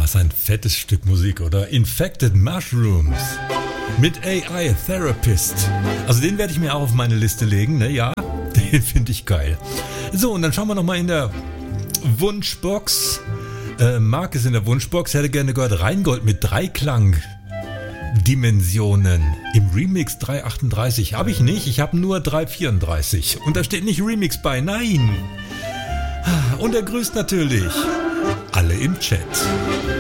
Was ein fettes Stück Musik, oder? Infected Mushrooms mit AI Therapist. Also den werde ich mir auch auf meine Liste legen, ne? Ja, den finde ich geil. So, und dann schauen wir nochmal in der Wunschbox. Marc ist in der Wunschbox, hätte gerne gehört Rheingold mit Dreiklangdimensionen im Remix 338. Habe ich nicht, ich habe nur 334. Und da steht nicht Remix bei, nein. Und er grüßt natürlich alle im Chat.